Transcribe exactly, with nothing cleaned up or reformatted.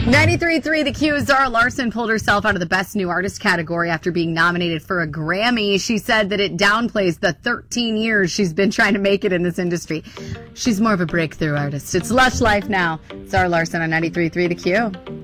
ninety-three point three The Q. Zara Larsson pulled herself out of the Best New Artist category after being nominated for a Grammy. She said that it downplays the thirteen years she's been trying to make it in this industry. She's more of a breakthrough artist. It's Lush Life now. Zara Larsson on ninety-three point three The Q.